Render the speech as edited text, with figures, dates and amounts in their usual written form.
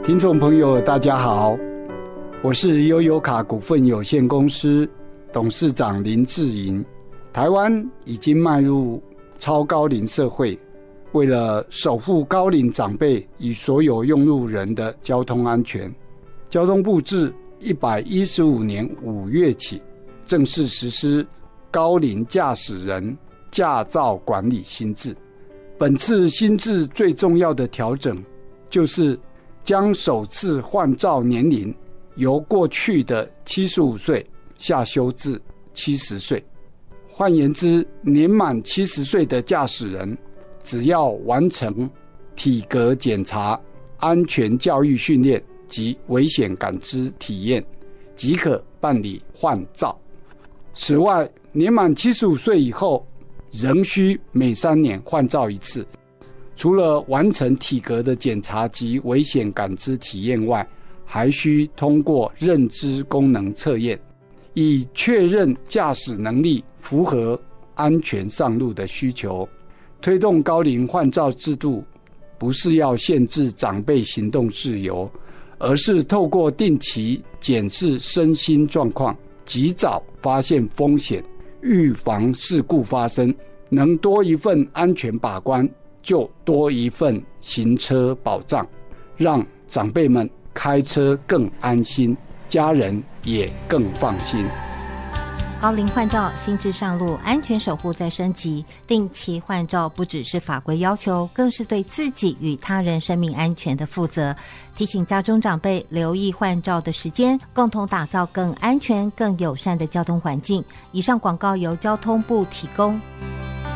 听众朋友大家好，我是悠游卡股份有限公司董事长林志颖。台湾已经迈入超高龄社会，为了守护高龄长辈与所有用路人的交通安全，交通部自115年5月起正式实施高龄驾驶人驾照管理新制。本次新制最重要的调整就是将首次换照年龄由过去的75岁下修至70岁。换言之，年满70岁的驾驶人只要完成体格检查、安全教育训练及危险感知体验，即可办理换照。此外，年满75岁以后仍需每3年换照一次。除了完成体格的检查及危险感知体验外，还需通过认知功能测验，以确认驾驶能力符合安全上路的需求。推动高龄换照制度不是要限制长辈行动自由，而是透过定期检视身心状况，及早发现风险，预防事故发生。能多一份安全把关，就多一份行车保障，让长辈们开车更安心，家人也更放心。 高龄换照新制上路，安全守护在升级。定期换照不只是法规要求，更是对自己与他人生命安全的负责。提醒家中长辈留意换照的时间，共同打造更安全、更友善的交通环境。以上广告由交通部提供。